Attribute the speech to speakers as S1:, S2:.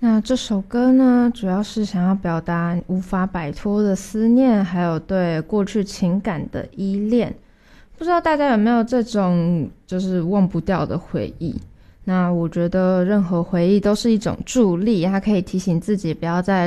S1: 那这首歌呢，主要是想要表达无法摆脱的思念，还有对过去情感的依恋。不知道大家有没有这种就是忘不掉的回忆？那我觉得任何回忆都是一种助力，它可以提醒自己不要再